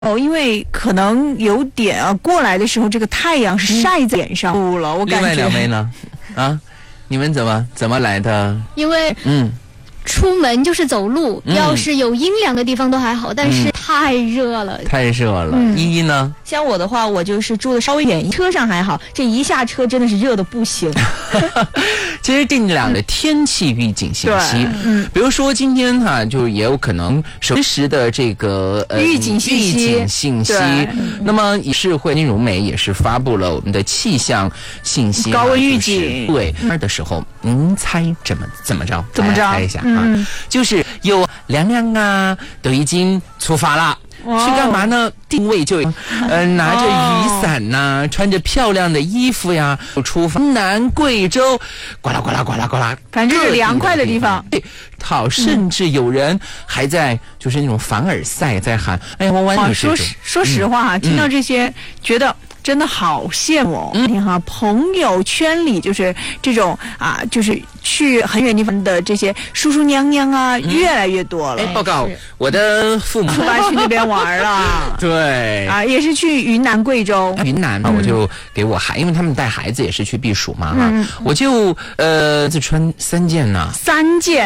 因为可能有点过来的时候，这个太阳是晒在脸上了，我感觉。 另外两位呢？啊，你们怎么来的？ 因为出门就是走路，要是有阴凉的地方都还好，但是太热了。 太热了。依依呢？ 像我的话，我就是住的稍微远，车上还好，这一下车真的是热的不行。 其实这两个天气预警信息，比如说今天就也有可能实时的这个预警信息。 那么市会金融美也是发布了我们的气象信息高温预警。 对，的时候您猜怎么着？ 怎么着？ 猜一下就是有凉凉都已经出发了。去干嘛呢？定位就拿着雨伞穿着漂亮的衣服呀，出发南贵州，呱啦呱啦呱啦呱啦， 反正是凉快的地方。 好，甚至有人还在就是那种凡尔赛在喊，哎呀，弯说实话听到这些觉得真的好羡慕朋友圈里就是这种就是去很远地方的这些叔叔娘娘越来越多了。 报告我的父母出来去那边玩了。 对也是去云南贵州。 云南我就给我因为他们带孩子也是去避暑嘛我就自穿3件